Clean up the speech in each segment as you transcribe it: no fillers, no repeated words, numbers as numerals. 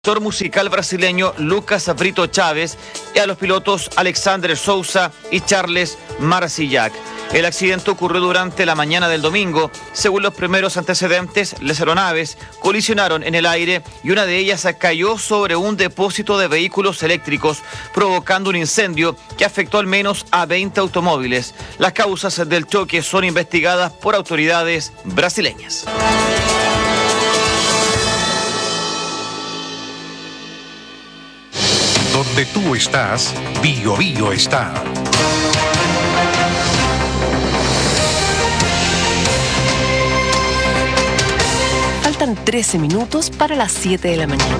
Director musical brasileño Lucas Brito Chávez y a los pilotos Alexander Sousa y Charles Marcillac. El accidente ocurrió durante la mañana del domingo. Según los primeros antecedentes, las aeronaves colisionaron en el aire y una de ellas cayó sobre un depósito de vehículos eléctricos, provocando un incendio que afectó al menos a 20 automóviles. Las causas del choque son investigadas por autoridades brasileñas. Donde tú estás, Bio Bio está. Faltan 13 minutos para las 7 de la mañana.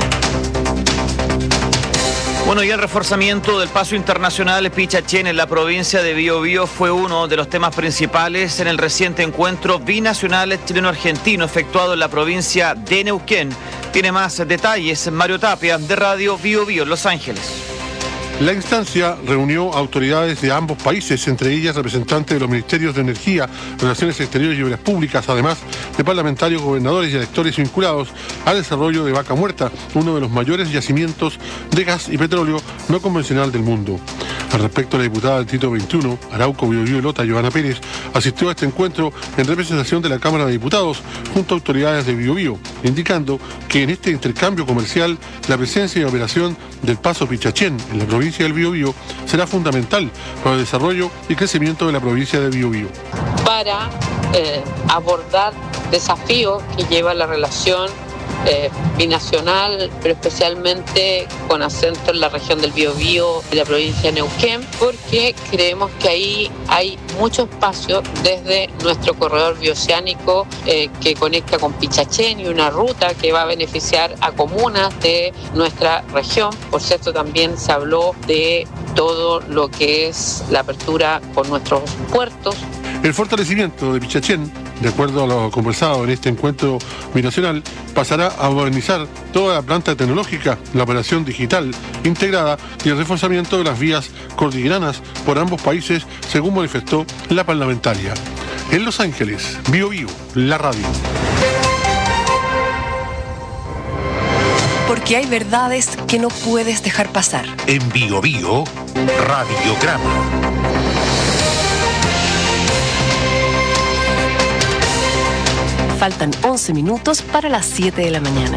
Bueno, y el reforzamiento del paso internacional Pichachén en la provincia de Biobío fue uno de los temas principales en el reciente encuentro binacional chileno-argentino efectuado en la provincia de Neuquén. Tiene más detalles Mario Tapia, de Radio Biobío, Los Ángeles. La instancia reunió autoridades de ambos países, entre ellas representantes de los Ministerios de Energía, Relaciones Exteriores y Obras Públicas, además de parlamentarios, gobernadores y electores vinculados al desarrollo de Vaca Muerta, uno de los mayores yacimientos de gas y petróleo no convencional del mundo. Al respecto, la diputada del Distrito 21, Arauco, Biobío y Lota, Giovanna Pérez, asistió a este encuentro en representación de la Cámara de Diputados junto a autoridades de Biobío, indicando que en este intercambio comercial la presencia y operación del paso Pichachén en la provincia del Biobío será fundamental para el desarrollo y crecimiento de la provincia de Biobío. Para abordar desafíos que lleva la relación binacional, pero especialmente con acento en la región del Biobío y la provincia de Neuquén, porque creemos que ahí hay mucho espacio desde nuestro corredor bioceánico que conecta con Pichachén y una ruta que va a beneficiar a comunas de nuestra región. Por cierto, también se habló de todo lo que es la apertura con nuestros puertos. El fortalecimiento de Pichachén, de acuerdo a lo conversado en este encuentro binacional, pasará a modernizar toda la planta tecnológica, la operación digital integrada y el reforzamiento de las vías cordilleranas por ambos países, según manifestó la parlamentaria. En Los Ángeles, Biobío, la radio. Porque hay verdades que no puedes dejar pasar. En Biobío, Radiograma. Faltan 11 minutos para las 7 de la mañana.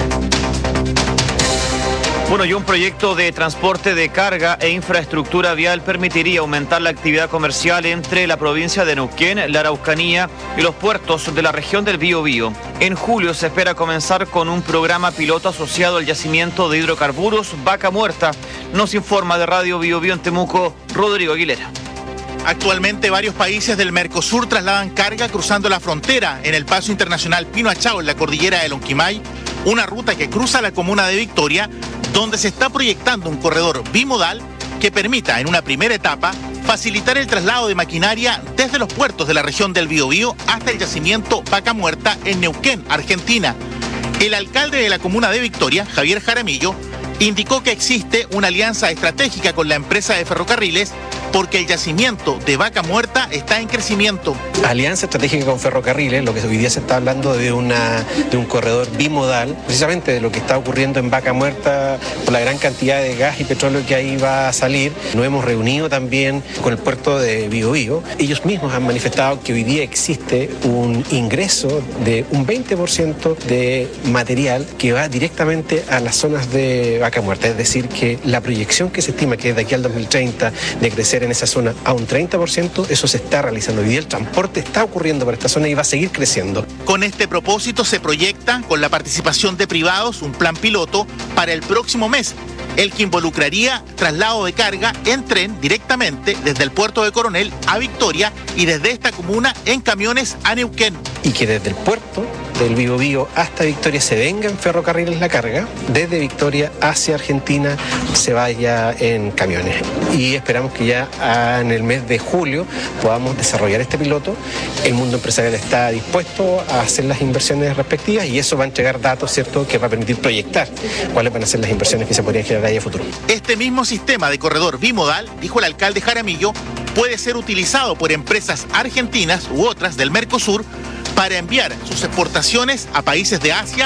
Bueno, y un proyecto de transporte de carga e infraestructura vial permitiría aumentar la actividad comercial entre la provincia de Neuquén, la Araucanía y los puertos de la región del Biobío. En julio se espera comenzar con un programa piloto asociado al yacimiento de hidrocarburos Vaca Muerta. Nos informa de Radio Biobío en Temuco, Rodrigo Aguilera. Actualmente varios países del Mercosur trasladan carga cruzando la frontera en el paso internacional Pino Achao en la cordillera de Lonquimay, una ruta que cruza la comuna de Victoria, donde se está proyectando un corredor bimodal que permita en una primera etapa facilitar el traslado de maquinaria desde los puertos de la región del Biobío hasta el yacimiento Vaca Muerta en Neuquén, Argentina. El alcalde de la comuna de Victoria, Javier Jaramillo, indicó que existe una alianza estratégica con la empresa de ferrocarriles porque el yacimiento de Vaca Muerta está en crecimiento. Alianza estratégica con ferrocarriles, lo que hoy día se está hablando de un corredor bimodal, precisamente de lo que está ocurriendo en Vaca Muerta por la gran cantidad de gas y petróleo que ahí va a salir. Nos hemos reunido también con el puerto de Biobío. Ellos mismos han manifestado que hoy día existe un ingreso de un 20% de material que va directamente a las zonas de Vaca Muerta. Es decir, que la proyección que se estima que es de aquí al 2030 de crecer en esa zona a un 30%, eso se está realizando. Hoy día el transporte está ocurriendo para esta zona y va a seguir creciendo. Con este propósito se proyecta, con la participación de privados, un plan piloto para el próximo mes, el que involucraría traslado de carga en tren directamente desde el puerto de Coronel a Victoria y desde esta comuna en camiones a Neuquén. Y que desde el puerto del Biobío hasta Victoria se venga en ferrocarriles la carga, desde Victoria hacia Argentina se vaya en camiones. Y esperamos que ya en el mes de julio podamos desarrollar este piloto. El mundo empresarial está dispuesto a hacer las inversiones respectivas y eso va a entregar datos, ¿cierto?, que va a permitir proyectar cuáles van a ser las inversiones que se podrían generar ahí a futuro. Este mismo sistema de corredor bimodal, dijo el alcalde Jaramillo, puede ser utilizado por empresas argentinas u otras del Mercosur para enviar sus exportaciones a países de Asia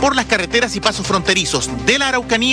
por las carreteras y pasos fronterizos de la Araucanía